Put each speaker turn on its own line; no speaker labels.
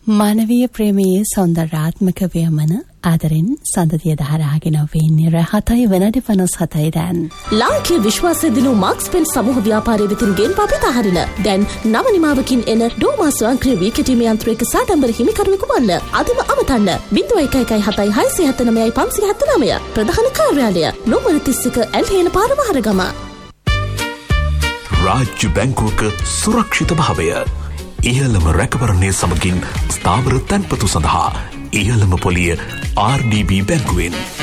මානවීය ප්‍රේමයේ සෞන්දර්යාත්මක ව්‍යමන ආදරෙන් සඳදිය දහරාගෙන වෙන්නේ රහතයි වෙනදි 57යි දැන්.
ලාංකීය විශ්වාසය දිනු මාක්ස් පෙන් සමූහ ව්‍යාපාරයේ වෙතින් ගෙන් පාපිත හරින. දැන් නව නිමාවකින් එන ඩෝමා ස්වයංක්‍රීය වීකටීමේ යන්ත්‍රයක සාඩම්බර හිමිකරුවෙකු වන්න. අදම අමතන්න 01176579 ප්‍රධාන කාර්යාලය නොමර 31 ඇල්හේන පාර වහරගම.
රාජ්‍ය බැංකුවක සුරක්ෂිත භාවය ඉහළම රැකවරණය සමගින් ස්ථාවර තැන්පතු සඳහා ඉහළම පොලිය RDB බැංකුවෙන්